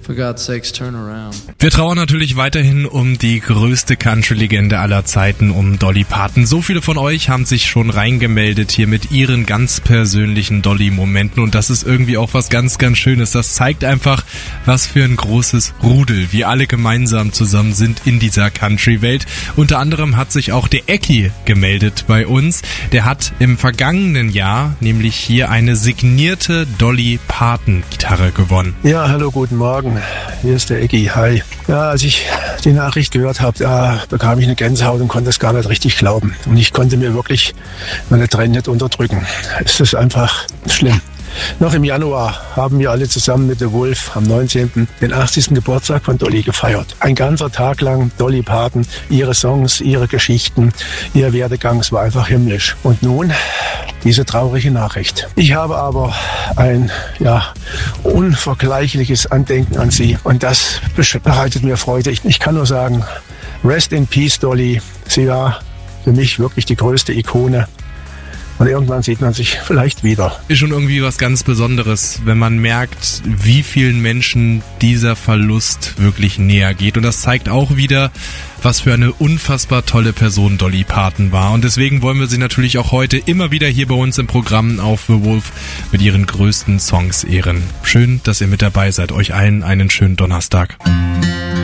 For God's sakes, turn around. Wir trauern natürlich weiterhin um die größte Country-Legende aller Zeiten, um Dolly Parton. So viele von euch haben sich schon reingemeldet hier mit ihren ganz persönlichen Dolly-Momenten und das ist irgendwie auch was ganz, ganz Schönes. Das zeigt einfach, was für ein großes Rudel wir alle gemeinsam zusammen sind in dieser Country-Welt. Unter anderem hat sich auch der Ecki gemeldet bei uns. Der hat im vergangenen Jahr nämlich hier eine signierte Dolly Parton-Gitarre gewonnen. Ja, hallo, guten Morgen. Hier ist der Ecki. Hi. Ja, als ich die Nachricht gehört habe, da bekam ich eine Gänsehaut und konnte es gar nicht richtig glauben. Und ich konnte mir wirklich meine Tränen nicht unterdrücken. Es ist einfach schlimm. Noch im Januar haben wir alle zusammen mit The Wolf am 19. den 80. Geburtstag von Dolly gefeiert. Ein ganzer Tag lang Dolly Parton, ihre Songs, ihre Geschichten, ihr Werdegang, es war einfach himmlisch. Und nun diese traurige Nachricht. Ich habe aber ein unvergleichliches Andenken an sie und das bereitet mir Freude. Ich kann nur sagen, rest in peace, Dolly. Sie war für mich wirklich die größte Ikone. Und irgendwann sieht man sich vielleicht wieder. Ist schon irgendwie was ganz Besonderes, wenn man merkt, wie vielen Menschen dieser Verlust wirklich näher geht. Und das zeigt auch wieder, was für eine unfassbar tolle Person Dolly Parton war. Und deswegen wollen wir sie natürlich auch heute immer wieder hier bei uns im Programm auf The Wolf mit ihren größten Songs ehren. Schön, dass ihr mit dabei seid. Euch allen einen schönen Donnerstag.